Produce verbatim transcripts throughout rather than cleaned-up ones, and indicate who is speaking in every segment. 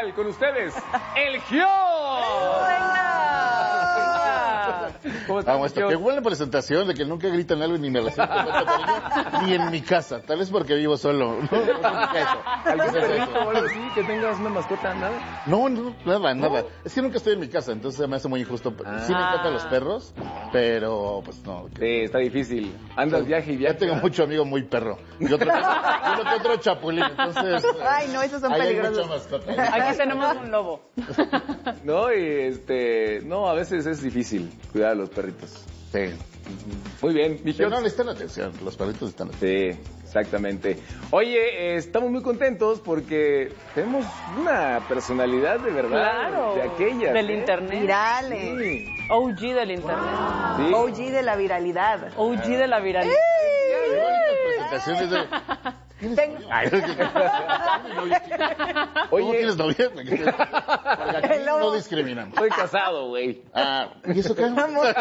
Speaker 1: Mundial. Con ustedes, el Gio.
Speaker 2: ¿Cómo estás, Vamos, qué buena presentación de que nunca gritan algo ni me reciben con tanto cariño, ni en mi casa. Tal vez porque vivo solo. ¿No?
Speaker 1: ¿Algún perrito o algo así? ¿Que tengas una mascota? ¿Nada?
Speaker 2: No, no, nada, nada. Es que nunca estoy en mi casa, entonces me hace muy injusto. Ah. Sí me encantan los perros, pero pues no.
Speaker 1: Sí, está difícil. Andas viaje y viaje.
Speaker 2: Ya tengo ¿eh? mucho amigo muy perro. Y otro, y otro, otro chapulín, entonces...
Speaker 3: Ay, no, esos son peligrosos.
Speaker 4: Aquí tenemos un lobo.
Speaker 1: No, y este... No, a veces es difícil cuidar a los perritos.
Speaker 2: Sí.
Speaker 1: Muy bien, mi
Speaker 2: sí, no, necesitan atención, los perritos están
Speaker 1: atención. Sí, exactamente. Oye, eh, estamos muy contentos porque tenemos una personalidad de verdad.
Speaker 4: Claro.
Speaker 1: De aquellas.
Speaker 4: Del
Speaker 1: ¿eh?
Speaker 4: internet.
Speaker 3: Virales.
Speaker 4: Sí. O G del internet.
Speaker 1: Sí.
Speaker 3: O G de la viralidad.
Speaker 4: O G de la viralidad.
Speaker 2: Qué bonitas presentaciones de...
Speaker 3: Tengo...
Speaker 2: Oye, ¿cómo tienes novia? No discriminamos.
Speaker 1: Estoy casado, güey.
Speaker 2: Ah, ¿y eso qué?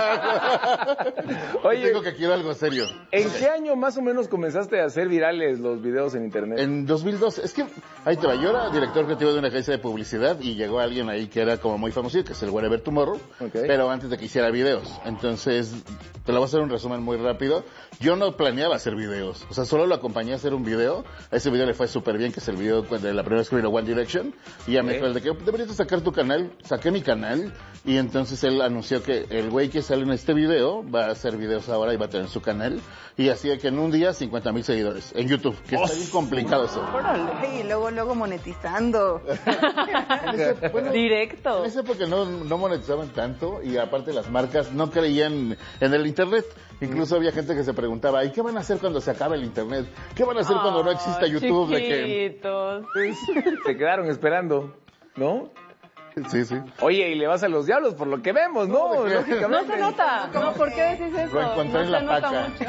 Speaker 2: Oye, tengo que quiero algo serio.
Speaker 1: ¿En qué año más o menos comenzaste a hacer virales los videos en internet?
Speaker 2: En dos mil doce. Es que, ahí te va, yo era director creativo de una agencia de publicidad y llegó alguien ahí que era como muy famoso, que es el Wherever Tomorrow, okay. Pero antes de que hiciera videos. Entonces, te lo voy a hacer un resumen muy rápido. Yo no planeaba hacer videos, o sea, solo lo acompañé a hacer un video. A ese video le fue súper bien, que es el video de la primera vez que vino One Direction. Y ya me dijo, de que deberías sacar tu canal. Saqué mi canal y entonces él anunció que el güey que sale en este video va a hacer videos ahora y va a tener su canal. Y así que en un día cincuenta mil seguidores en YouTube, que oh, está bien complicado eso.
Speaker 3: Y luego, luego monetizando.
Speaker 4: ese, bueno, directo.
Speaker 2: En esa época no, no monetizaban tanto y aparte las marcas no creían en el internet. Incluso había gente que se preguntaba, ¿y qué van a hacer cuando se acabe el internet? ¿Qué van a hacer oh, cuando no exista YouTube?
Speaker 4: Chiquitos.
Speaker 1: De que... Se quedaron esperando, ¿no?
Speaker 2: Sí, sí.
Speaker 1: Oye, y le vas a los diablos por lo que vemos, ¿no?
Speaker 4: No, no se nota. No, ¿por qué decís eso?
Speaker 2: Lo encontré
Speaker 4: no
Speaker 2: en la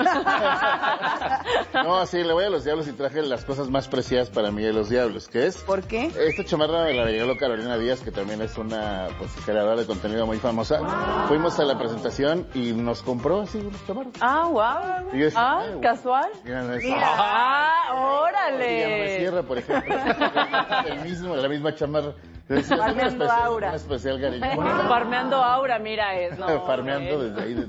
Speaker 2: paca. No, sí, le voy a los diablos y traje las cosas más preciadas para mí de los diablos, ¿qué es?
Speaker 3: ¿Por qué?
Speaker 2: Esta chamarra me la regaló Carolina Díaz, que también es una pues, creadora de contenido muy famosa. Wow. Fuimos a la presentación y nos compró así unos chamarras.
Speaker 4: Ah, wow.
Speaker 2: Y es,
Speaker 4: ah,
Speaker 2: ay,
Speaker 4: casual.
Speaker 2: Mira, no es,
Speaker 4: Mira. Ah, órale.
Speaker 2: Y Sierra, por ejemplo. El mismo, la misma chamarra.
Speaker 3: Farmeando
Speaker 2: especial,
Speaker 3: aura.
Speaker 2: Un especial cariño.
Speaker 4: Farmeando aura, mira, es. No,
Speaker 2: Farmeando desde ahí.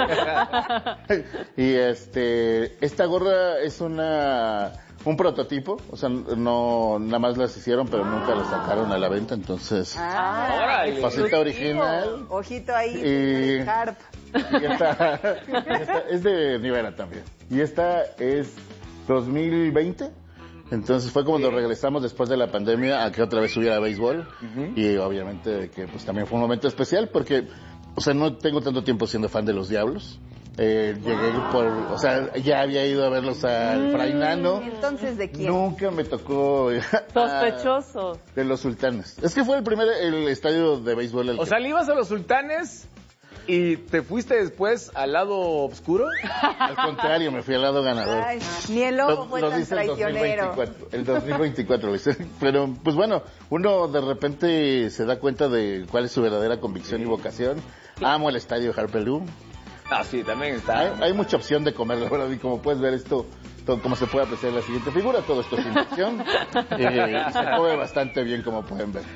Speaker 2: Desde y este, esta gorra es una, un prototipo, o sea, no, nada más las hicieron, pero nunca las sacaron a la venta, entonces.
Speaker 3: Ah,
Speaker 2: faceta original.
Speaker 3: Ojito ahí.
Speaker 2: Y,
Speaker 3: Harp.
Speaker 2: Y esta, y esta es de Nivera también. Y esta es dos mil veinte. Entonces fue cuando regresamos después de la pandemia a que otra vez subiera béisbol. Uh-huh. Y obviamente que pues también fue un momento especial porque, o sea, no tengo tanto tiempo siendo fan de los Diablos. Eh, wow. Llegué por, o sea, ya había ido a verlos al Fray Nano.
Speaker 3: Entonces, ¿de quién?
Speaker 2: Nunca me tocó.
Speaker 4: Sospechoso.
Speaker 2: De los Sultanes. Es que fue el primer, el estadio de béisbol.
Speaker 1: El o que... sea, ¿le ibas a los Sultanes? ¿Y te fuiste después al lado oscuro?
Speaker 2: Al contrario, me fui al lado ganador.
Speaker 3: Ay, ni el lobo fue
Speaker 2: lo, lo
Speaker 3: tan
Speaker 2: dice
Speaker 3: traicionero.
Speaker 2: El dos mil veinticuatro lo hice. Pero, pues bueno, uno de repente se da cuenta de cuál es su verdadera convicción y vocación. Amo el estadio Harpelú.
Speaker 1: Ah, sí, también está.
Speaker 2: Hay, hay mucha opción de comer, la verdad, y como puedes ver esto, todo, como se puede apreciar en la siguiente figura, todo esto es inversión. eh, y se come bastante bien, como pueden ver.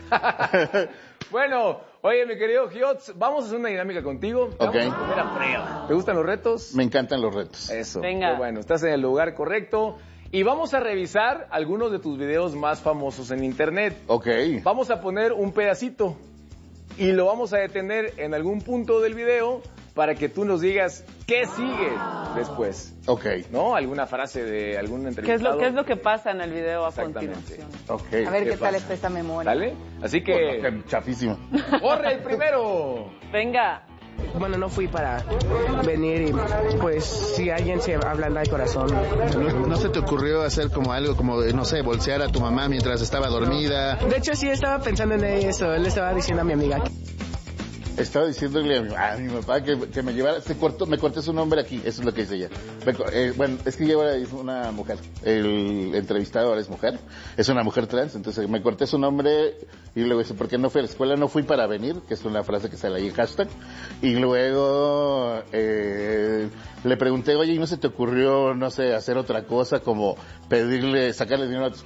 Speaker 1: Bueno, oye, mi querido Giots, vamos a hacer una dinámica contigo.
Speaker 2: Ok.
Speaker 1: Vamos a poner a prueba. ¿Te gustan los retos?
Speaker 2: Me encantan los retos.
Speaker 1: Eso.
Speaker 4: Venga.
Speaker 1: Bueno, estás en el lugar correcto. Y vamos a revisar algunos de tus videos más famosos en internet.
Speaker 2: Ok.
Speaker 1: Vamos a poner un pedacito y lo vamos a detener en algún punto del video para que tú nos digas qué sigue después.
Speaker 2: Ok.
Speaker 1: ¿No? Alguna frase de algún entrevistado.
Speaker 4: ¿Qué es lo, qué es lo que pasa en el video a continuación?
Speaker 2: Okay.
Speaker 3: A ver qué,
Speaker 2: ¿Qué
Speaker 3: tal está esta memoria.
Speaker 1: ¿Dale? Así que...
Speaker 2: Bueno, chafísimo.
Speaker 1: ¡Corre el primero!
Speaker 4: Venga.
Speaker 5: Bueno, no fui para venir y pues si alguien se ablanda el corazón.
Speaker 6: ¿No, ¿No se te ocurrió hacer como algo como, no sé, bolsear a tu mamá mientras estaba dormida?
Speaker 5: De hecho sí estaba pensando en eso, le estaba diciendo a mi amiga.
Speaker 2: Estaba diciéndole a mi, a mi papá que, que me llevara, se cortó, me corté su nombre aquí, eso es lo que dice ella. Me, eh, bueno, es que ella ahora es una mujer, el entrevistado ahora es mujer, es una mujer trans, entonces me corté su nombre y luego dice, ¿por qué no fui a la escuela? No fui para venir, que es una frase que sale ahí en hashtag, y luego eh, le pregunté, oye, ¿y no se te ocurrió, no sé, hacer otra cosa como pedirle, sacarle dinero a tus